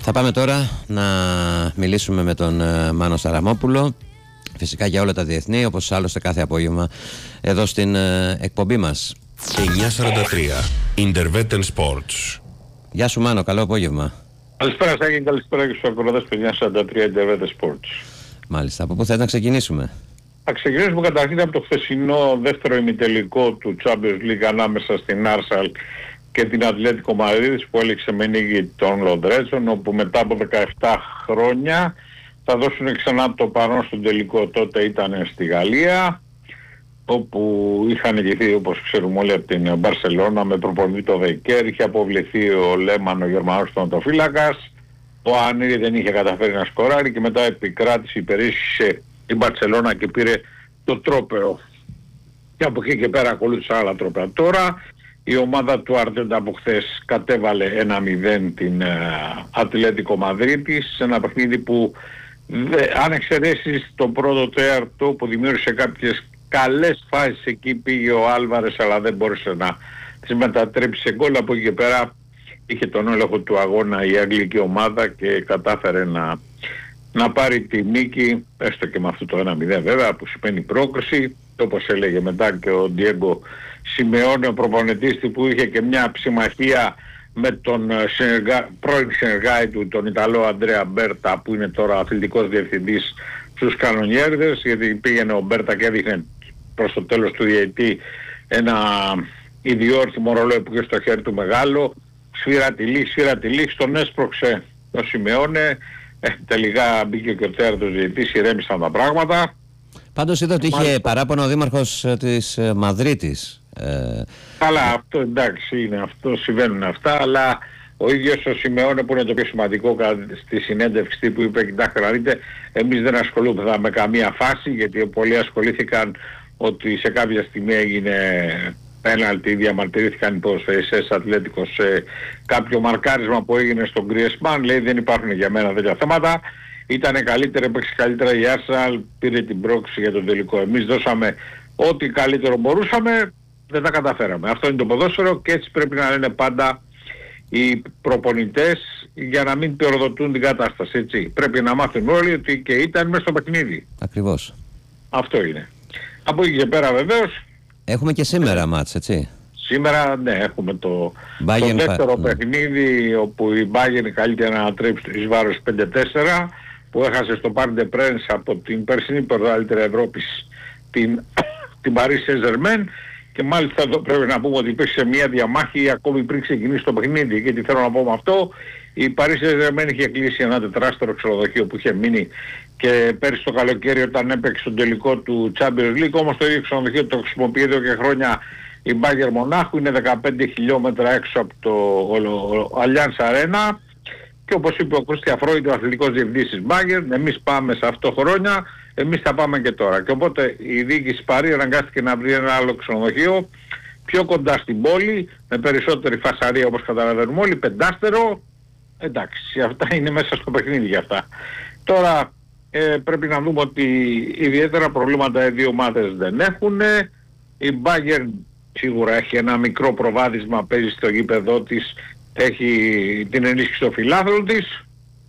Θα πάμε τώρα να μιλήσουμε με τον Μάνο Σαραμόπουλο, φυσικά για όλα τα διεθνή, όπως άλλωστε κάθε απόγευμα εδώ στην εκπομπή μας. 9:43 Intervetten Sports. Γεια σου Μάνο, καλό απόγευμα. Καλησπέρα Σάκη, καλησπέρα και στους ακροατές του 9:43 Intervetten Sports. Μάλιστα, από πού θες να ξεκινήσουμε? Θα ξεκινήσουμε καταρχήν από το χθεσινό δεύτερο ημιτελικό του Champions League ανάμεσα στην Arsenal και την Ατλέτικο Μαδρίδης που έληξε με νίκη των Λοντρέτσων, όπου μετά από 17 χρόνια θα δώσουν ξανά το παρόν στον τελικό. Τότε ήταν στη Γαλλία, όπου είχαν ηγηθεί, όπως ξέρουμε όλοι, από την Μπαρσελόνα με προπονητή το Βεκέρ. Είχε αποβληθεί ο Λέμαν, ο Γερμανός τερματοφύλακας. Ο Ανήρη δεν είχε καταφέρει να σκοράρει και μετά επικράτησε, υπερίσχυσε η Μπαρσελόνα και πήρε το τρόπαιο. Και από εκεί και πέρα ακολούθησαν άλλα τρόπαια. Τώρα η ομάδα του Αρτέτα από χθες κατέβαλε 1-0 την Ατλέτικο Μαδρίτης σε ένα παιχνίδι που αν εξαιρέσεις το πρώτο τέταρτο που δημιούργησε κάποιες καλές φάσεις, εκεί πήγε ο Άλβαρες αλλά δεν μπόρεσε να τις μετατρέψει σε γκολ. Από εκεί και πέρα είχε τον έλεγχο του αγώνα η αγγλική ομάδα και κατάφερε να πάρει τη νίκη, έστω και με αυτό το 1-0 βέβαια που σημαίνει πρόκριση. Όπως έλεγε μετά και ο Ντιέγκο Σιμεώνε, ο προπονητής που είχε και μια συμμαχία με τον πρώην συνεργάτη του, τον Ιταλό Αντρέα Μπέρτα, που είναι τώρα αθλητικός διευθυντής στους Κανονιέρδες, γιατί πήγαινε ο Μπέρτα και έδειχνε προς το τέλος του διαιτή ένα ιδιόρθιμο ρολόι που είχε στο χέρι του μεγάλο, σφύρα τη λήξη, τον έσπρωξε το Σιμεώνε, τελικά μπήκε και ο τέρατος διαιτής, ηρέμησαν τα πράγματα. Πάντως είδα ότι είχε παράπονο ο δήμαρχος της Μαδρίτης. Καλά, αυτό εντάξει είναι, αυτό συμβαίνουν αυτά, αλλά ο ίδιος ο Σιμεώνε, που είναι το πιο σημαντικό, στη συνέντευξη που είπε, κοιτάξτε να δείτε, εμείς δεν ασχολούμαστε με καμία φάση, γιατί πολλοί ασχολήθηκαν ότι σε κάποια στιγμή έγινε πέναλτι, διαμαρτυρήθηκαν οι ποδοσφαιριστές Ατλέτικος σε κάποιο μαρκάρισμα που έγινε στον Γκριεσμάν. Λέει δεν υπάρχουν για μένα τέτοια θέματα. Ήτανε καλύτερα, έπαιξε καλύτερα η Arsenal, πήρε την πρόκληση για τον τελικό. Εμείς δώσαμε ό,τι καλύτερο μπορούσαμε, δεν τα καταφέραμε. Αυτό είναι το ποδόσφαιρο και έτσι πρέπει να λένε πάντα οι προπονητές για να μην πυροδοτούν την κατάσταση. Έτσι. Πρέπει να μάθουν όλοι ότι και ήταν μέσα στο παιχνίδι. Ακριβώς. Αυτό είναι. Από εκεί και πέρα βεβαίως. Έχουμε και σήμερα μάτς, έτσι. Σήμερα ναι, έχουμε το δεύτερο παιχνίδι όπου η Bayern καλύτερα να ανατρέψει εις βάρος 5-4 που έχασε στο Parc des Princes από την περσινή πρωταθλήτρια Ευρώπης την Paris Saint-Germain, και μάλιστα εδώ πρέπει να πούμε ότι υπήρξε μια διαμάχη ακόμη πριν ξεκινήσει το παιχνίδι. Και τι θέλω να πω με αυτό, η Paris Saint-Germain είχε κλείσει ένα τετράστερο ξενοδοχείο που είχε μείνει και πέρυσι το καλοκαίρι όταν έπαιξε τον τελικό του Champions League, όμως το ίδιο ξενοδοχείο το χρησιμοποιεί εδώ και χρόνια η Bayern Μονάχου, είναι 15 χιλιόμετρα έξω από το Allianz Arena. Και όπως είπε ο Κρίστια Φρόιντ, ο αθλητικός διευθυντής της Bayern, εμείς πάμε σε αυτό χρόνια, εμείς θα πάμε και τώρα. Και οπότε η διοίκηση Παρί αναγκάστηκε να βρει ένα άλλο ξενοδοχείο πιο κοντά στην πόλη, με περισσότερη φασαρία όπως καταλαβαίνουμε όλοι, πεντάστερο. Εντάξει, αυτά είναι μέσα στο παιχνίδι για αυτά. Τώρα πρέπει να δούμε ότι ιδιαίτερα προβλήματα οι δύο ομάδες δεν έχουν. Η Bayern σίγουρα έχει ένα μικρό προβάδισμα, παίζει στο γήπεδό της, έχει την ενίσχυση των φιλάθλων της,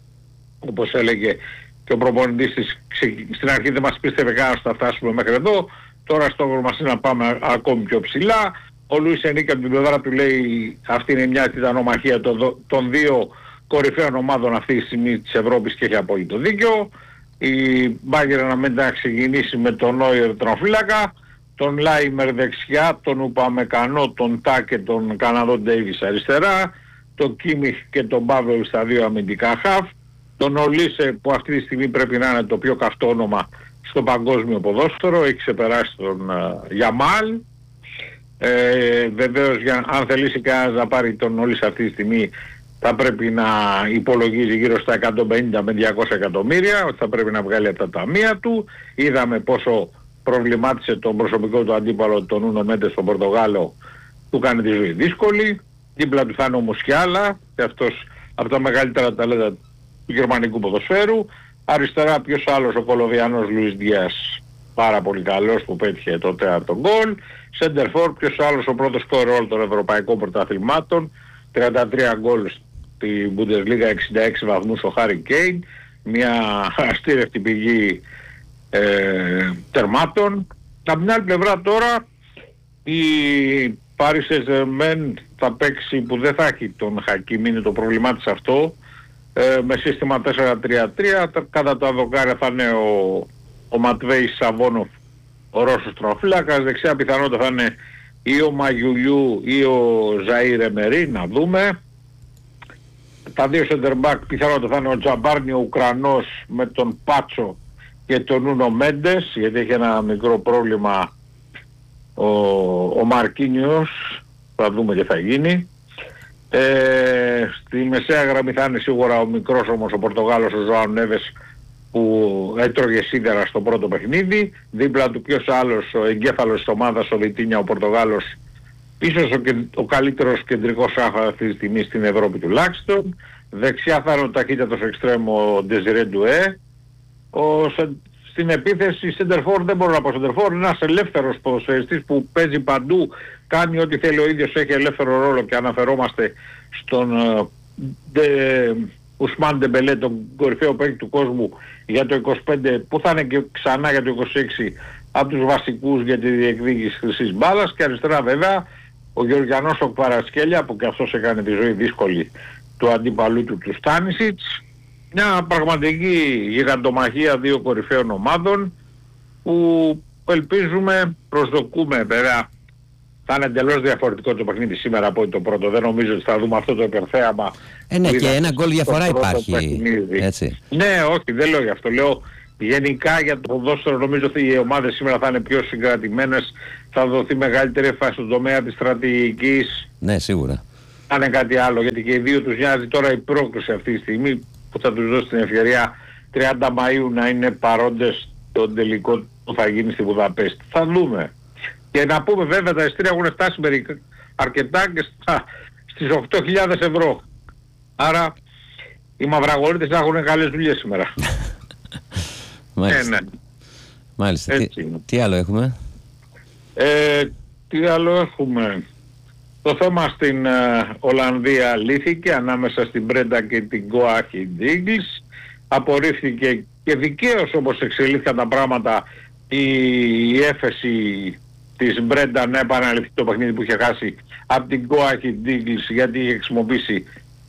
όπως έλεγε και ο προπονητής της, στην αρχή δεν μας πίστευε καν να φτάσουμε μέχρι εδώ, τώρα στόχος μας είναι να πάμε ακόμη πιο ψηλά. Ο Λουίς Ενίκε από την πλευρά του λέει αυτή είναι μια τιτανομαχία των δύο κορυφαίων ομάδων αυτή τη στιγμή της Ευρώπης και έχει απόλυτο δίκιο. Η Bayern αναμένεται να ξεκινήσει με τον Νόιερ τροφύλακα, τον Λάιμερ δεξιά, τον Ουπαμεκανό, τον Τά και τον Καναδό Ντέιβις αριστερά, τον Κίμιχ και τον Μπάβελ στα δύο αμυντικά χαφ, τον Ολίσε που αυτή τη στιγμή πρέπει να είναι το πιο καυτό όνομα στο παγκόσμιο ποδόσφαιρο, έχει ξεπεράσει τον Γιαμάλ. Βεβαίως αν θελήσει κανένας να πάρει τον Ολίσε αυτή τη στιγμή θα πρέπει να υπολογίζει γύρω στα 150 με 200 εκατομμύρια, ότι θα πρέπει να βγάλει από τα ταμεία του. Είδαμε πόσο προβλημάτισε τον προσωπικό του αντίπαλο, τον Νούνο Μέντες, τον Πορτογάλο, που κάνει τη ζωή δύσκολη. Δίπλα του θα είναι ο Μουσιάλα, και αυτός από τα μεγαλύτερα ταλέντα του γερμανικού ποδοσφαίρου. Αριστερά ποιος άλλος, ο Κολοβιανός Λουίς Διάς, πάρα πολύ καλός, που πέτυχε το τέταρτο γκολ. Σέντερφορ ποιος άλλος, ο πρώτος σκορερ όλων των ευρωπαϊκών πρωταθλημάτων, 33 γκολ τη Bundesliga 66 βαθμούς ο Harry Kane, μια αστήρευτη πηγή τερμάτων. Από την άλλη πλευρά τώρα η Paris Saint-Germain θα παίξει, που δεν θα έχει τον Χακίμ, είναι το πρόβλημά της αυτό, με σύστημα 4-3-3. Κατά τα δοκάρια θα είναι ο Ματβέης Σαβόνοφ, ο Ρώσος τροφύλακας. Δεξιά πιθανότητα θα είναι ή ο Μαγιουλιού ή ο Ζαΐρ Εμερί, να δούμε. Τα δύο center back πιθανότητα θα είναι ο Τζαμπάρνι ο Ουκρανός με τον Πάτσο και τον Νούνο Μέντες, γιατί έχει ένα μικρό πρόβλημα ο Μαρκίνιος, θα δούμε τι θα γίνει. Στη μεσαία γραμμή θα είναι σίγουρα ο μικρός όμως ο Πορτογάλος ο Ζωάο Νέβες, που έτρωγε σίδερα στο πρώτο παιχνίδι. Δίπλα του ποιος άλλος, ο εγκέφαλος της ομάδας, ο Βιτίνια ο Πορτογάλος, ίσως ο καλύτερος κεντρικός άχα αυτή τη στιγμή στην Ευρώπη τουλάχιστον. Δεξιά θα είναι ο ταχύτατος εξτρέμο ο Ντεζιρέ Ντουέ. Στην επίθεση Σεντερφόρ δεν μπορώ να πω Σεντερφόρ, είναι ένας ελεύθερος ποδοσφαιριστής που παίζει παντού, κάνει ό,τι θέλει ο ίδιος, έχει ελεύθερο ρόλο, και αναφερόμαστε στον Ουσμάν Ντεμπελέ, τον κορυφαίο παίκτη του κόσμου για το 25, που θα είναι και ξανά για το 26 από τους βασικούς για τη διεκδίκηση χρυσής μπάλας. Και αριστερά βέβαια ο Γεωργιανός ο Κβαρατσχέλια, που και αυτός έκανε τη ζωή δύσκολη του αντίπαλου του Στάνισιτς. Μια πραγματική γιγαντομαχία δύο κορυφαίων ομάδων που ελπίζουμε, προσδοκούμε βέβαια. Θα είναι εντελώς διαφορετικό το παιχνίδι σήμερα από το πρώτο. Δεν νομίζω ότι θα δούμε αυτό το υπερθέαμα. Ναι, και ένα γκολ διαφορά υπάρχει. Έτσι. Ναι, όχι, δεν λέω γι' αυτό. Λέω γενικά για το ποδόσφαιρο, νομίζω ότι οι ομάδες σήμερα θα είναι πιο συγκρατημένες. Θα δοθεί μεγαλύτερη έμφαση στον τομέα της στρατηγικής. Ναι, σίγουρα. Θα είναι κάτι άλλο, γιατί και οι δύο τους νοιάζει τώρα η πρόκληση αυτή τη στιγμή, που θα τους δώσει την ευκαιρία 30 Μαΐου να είναι παρόντες στον τελικό που θα γίνει στη Βουδαπέστη. Θα δούμε. Και να πούμε βέβαια τα εισιτήρια έχουν φτάσει αρκετά και στις 8.000 ευρώ. Άρα οι μαυραγορείτες έχουν καλές δουλειές σήμερα. Μάλιστα. Ναι. Μάλιστα. Τι άλλο έχουμε? Τι άλλο έχουμε? Το θέμα στην Ολλανδία λύθηκε ανάμεσα στην Μπρέντα και την Go Ahead Eagles. Απορρίφθηκε και δικαίως, όπως εξελίχθηκαν τα πράγματα, η έφεση της Μπρέντα να επαναληφθεί το παιχνίδι που είχε χάσει από την Go Ahead Eagles, γιατί είχε χρησιμοποιήσει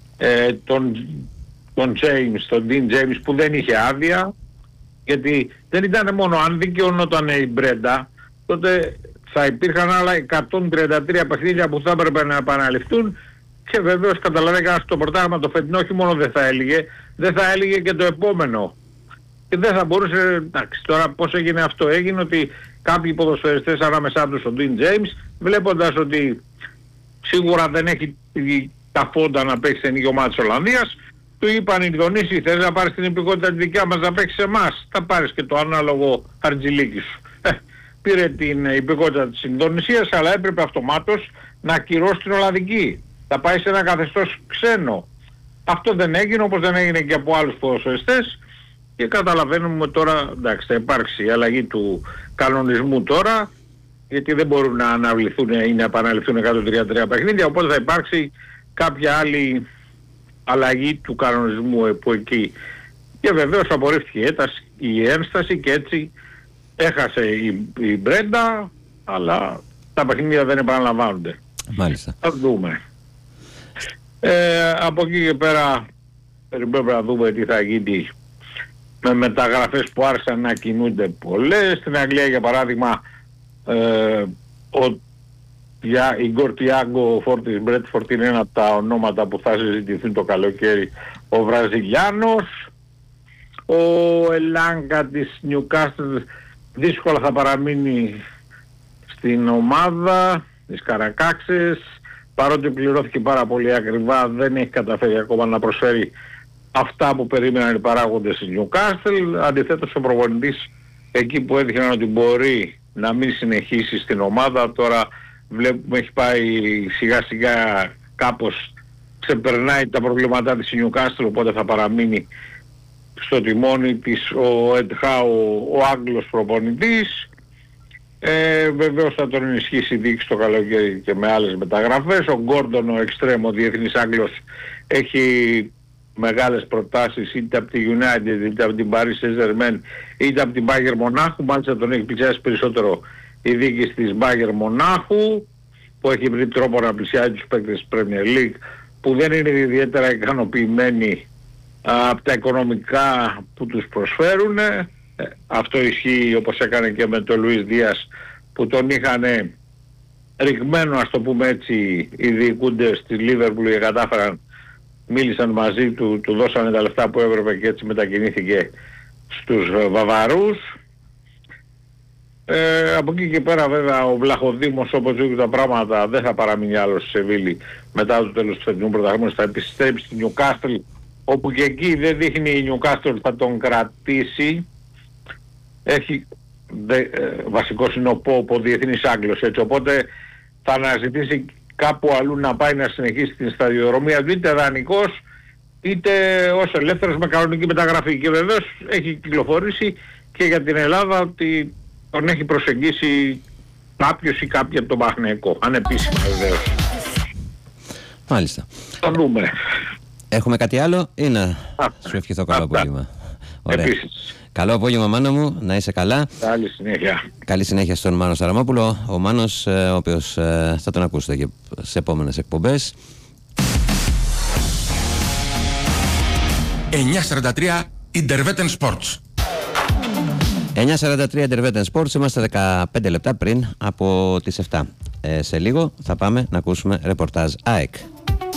τον James, τον Dean James, που δεν είχε άδεια. Γιατί δεν ήταν μόνο, αν δικαιωνόταν η Μπρέντα, τότε θα υπήρχαν άλλα 133 παιχνίδια που θα έπρεπε να επαναληφθούν, και βεβαίως καταλαβαίνετε στο πρωτάθλημα το φετινό όχι μόνο δεν θα έλεγε και το επόμενο. Και δεν θα μπορούσε, εντάξει, τώρα πώς έγινε αυτό? Έγινε ότι κάποιοι ποδοσφαιριστές, ανάμεσά τους ο Dean James, βλέποντας ότι σίγουρα δεν έχει τα φόντα να παίξει στην ομάδα της Ολλανδίας, του είπαν οι Ινδονήσιοι, θες να πάρεις την υπηκότητα τη δικιά μας να παίξεις εμάς, θα πάρεις και το ανάλογο χαρτζηλίκι σου. Πήρε την υπηκότητα της Ινδονησίας, αλλά έπρεπε αυτομάτως να ακυρώσει την Ολλανδική. Θα πάει σε ένα καθεστώς ξένο. Αυτό δεν έγινε, όπως δεν έγινε και από άλλους ποδοσφαιριστές, και καταλαβαίνουμε τώρα, εντάξει, θα υπάρξει η αλλαγή του κανονισμού τώρα, γιατί δεν μπορούν να αναβληθούν ή να επαναληφθούν 133 παιχνίδια, οπότε θα υπάρξει κάποια άλλη αλλαγή του κανονισμού που εκεί. Και βεβαίως απορρίφθηκε η ένσταση και έτσι έχασε η Μπρέντα, αλλά τα παιχνίδια δεν επαναλαμβάνονται. Μάλιστα. Θα δούμε. Από εκεί και πέρα περιμένουμε να δούμε τι θα γίνει με μεταγραφές που άρχισαν να κινούνται πολλές. Στην Αγγλία για παράδειγμα η Γκορτιάγκο, ο Φόρτις Μπρέτφορτ είναι ένα από τα ονόματα που θα συζητηθούν το καλοκαίρι. Ο Βραζιλιάνος, ο Ελάγκα της Νιουκάστλ δύσκολα θα παραμείνει στην ομάδα της Καρακάξες, παρότι πληρώθηκε πάρα πολύ ακριβά, δεν έχει καταφέρει ακόμα να προσφέρει αυτά που περίμεναν οι παράγοντες της Νιουκάστλ. Αντιθέτως ο προπονητής, εκεί που έδειχναν ότι μπορεί να μην συνεχίσει στην ομάδα, τώρα βλέπουμε έχει πάει σιγά σιγά, κάπως ξεπερνάει τα προβλήματά της Νιουκάστλ, οπότε θα παραμείνει στο τιμόνι της ο Εντχάου, ο Άγγλος προπονητής. Βεβαίως θα τον ενισχύσει η διοίκηση το καλοκαίρι και με άλλες μεταγραφές. Ο Γκόρντον, ο εξτρέμ, ο διεθνής Άγγλος, έχει μεγάλες προτάσεις είτε από τη United, είτε από την Paris Saint-Germain, είτε από την Bayern Μονάχου. Μάλιστα τον έχει πλησιάσει περισσότερο η διοίκηση της Bayern Μονάχου, που έχει βρει τρόπο να πλησιάζει τους παίκτες της Premier League, που δεν είναι ιδιαίτερα ικανοποιημένοι από τα οικονομικά που τους προσφέρουν. Αυτό ισχύει, όπως έκανε και με τον Λουίς Δίας, που τον είχαν ρηγμένο, ας το πούμε έτσι, οι διοικούντες της Liverpool και κατάφεραν, μίλησαν μαζί του, του δώσανε τα λεφτά που έπρεπε και έτσι μετακινήθηκε στους Βαβαρούς. Από εκεί και πέρα βέβαια ο Βλαχοδήμος, όπως δείχνουν τα πράγματα, δεν θα παραμείνει άλλο στη Σεβίλη μετά το τέλος του φετινού πρωταθλήματος. Θα επιστρέψει στη Νιουκάστλ, όπου και εκεί δεν δείχνει η Νιουκάστλ θα τον κρατήσει. Έχει βασικός είναι ο Πόπ, ο διεθνής Άγγλος, έτσι, οπότε θα αναζητήσει κάπου αλλού να πάει να συνεχίσει την σταδιοδρομία του, είτε δανεικός είτε ως ελεύθερος με κανονική μεταγραφή. Και βεβαίως έχει κυκλοφορήσει και για την Ελλάδα ότι τον έχει προσεγγίσει κάποιος ή κάποια από τον Παναθηναϊκό, ανεπίσημα βεβαίως. Μάλιστα. Το δούμε. Έχουμε κάτι άλλο ή να σου ευχηθώ καλό απόγευμα? Ωραία. Επίσης. Καλό απόγευμα, Μάνο μου, να είσαι καλά. Καλή συνέχεια. Καλή συνέχεια στον Μάνο Σαραμόπουλο. Ο Μάνος, ο οποίος θα τον ακούσετε και σε επόμενες εκπομπές. 9:43 Interveten Sports. 9:43 Interveten Sports. Είμαστε 15 λεπτά πριν από τις 7. Σε λίγο θα πάμε να ακούσουμε ρεπορτάζ ΑΕΚ.